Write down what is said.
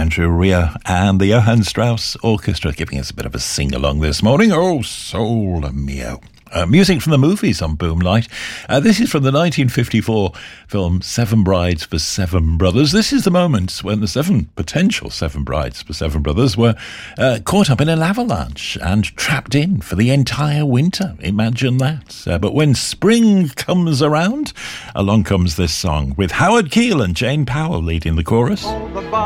Andrew Rea and the Johann Strauss Orchestra giving us a bit of a sing-along this morning. Oh, Sole Mio. Music from the movies on Boomlight. This is from the 1954 film Seven Brides for Seven Brothers. This is the moment when the potential seven brides for seven brothers were caught up in an avalanche and trapped in for the entire winter. Imagine that. But when spring comes around, along comes this song with Howard Keel and Jane Powell leading the chorus.